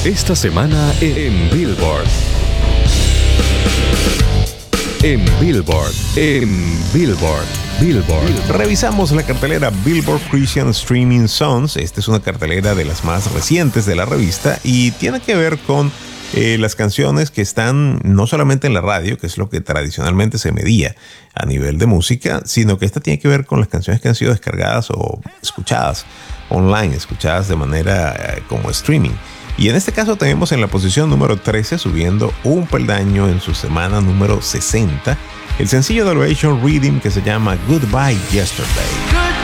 Esta semana en Billboard. Billboard. Revisamos la cartelera Billboard Christian Streaming Songs. Esta es una cartelera de las más recientes de la revista y tiene que ver con las canciones que están no solamente en la radio, que es lo que tradicionalmente se medía a nivel de música, sino que esta tiene que ver con las canciones que han sido descargadas o escuchadas online, escuchadas de manera como streaming. Y en este caso tenemos en la posición número 13, subiendo un peldaño en su semana número 60, el sencillo de Elevation Rhythm que se llama Goodbye Yesterday.